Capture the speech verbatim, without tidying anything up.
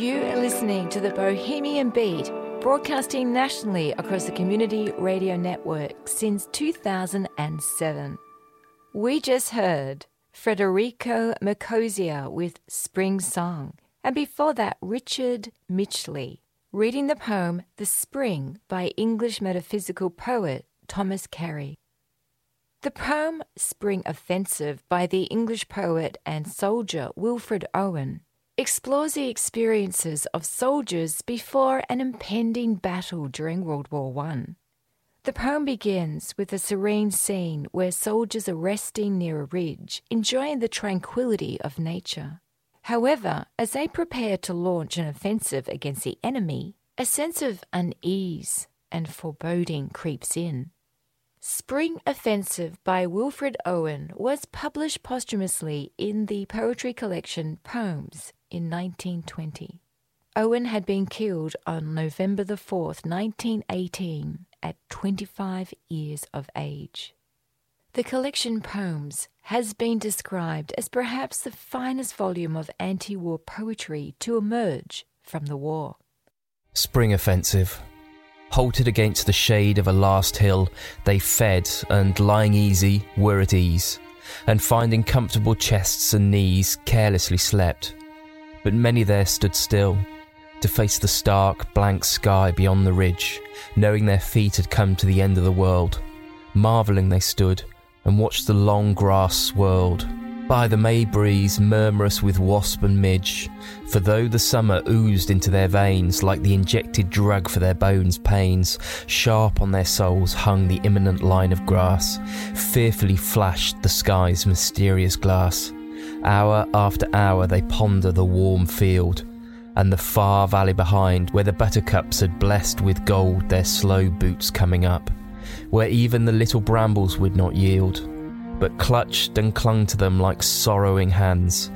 You are listening to the Bohemian Beat, broadcasting nationally across the Community Radio Network since two thousand seven. We just heard Federico Mercosia with Spring Song, and before that Richard Mitchley reading the poem The Spring by English metaphysical poet Thomas Carey. The poem Spring Offensive by the English poet and soldier Wilfred Owen explores the experiences of soldiers before an impending battle during World War One. The poem begins with a serene scene where soldiers are resting near a ridge, enjoying the tranquility of nature. However, as they prepare to launch an offensive against the enemy, a sense of unease and foreboding creeps in. Spring Offensive by Wilfred Owen was published posthumously in the poetry collection Poems in nineteen twenty. Owen had been killed on November the fourth, nineteen eighteen, at twenty-five years of age. The collection Poems has been described as perhaps the finest volume of anti-war poetry to emerge from the war. Spring Offensive. Halted against the shade of a last hill, they fed and, lying easy, were at ease, and finding comfortable chests and knees, carelessly slept. But many there stood still, to face the stark, blank sky beyond the ridge, knowing their feet had come to the end of the world. Marvelling they stood, and watched the long grass swirled by the May breeze, murmurous with wasp and midge. For though the summer oozed into their veins like the injected drug for their bones' pains, sharp on their souls hung the imminent line of grass, fearfully flashed the sky's mysterious glass. Hour after hour they ponder the warm field, and the far valley behind, where the buttercups had blessed with gold their slow boots coming up, where even the little brambles would not yield, but clutched and clung to them like sorrowing hands,